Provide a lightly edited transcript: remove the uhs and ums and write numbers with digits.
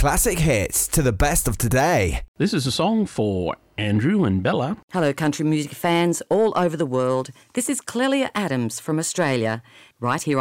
classic hits to the best of today. This is a song for Andrew and Bella. Hello, country music fans all over the world. This is Clelia Adams from Australia, right here